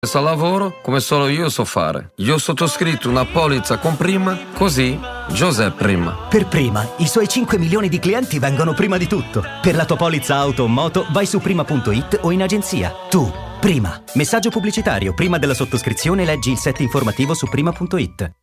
Al lavoro come solo io so fare. Io ho sottoscritto una polizza con Prima, così Giuseppe Prima. Per Prima, i suoi 5 milioni di clienti vengono prima di tutto. Per la tua polizza auto o moto vai su prima.it o in agenzia. Tu, Prima. Messaggio pubblicitario. Prima della sottoscrizione leggi il set informativo su prima.it.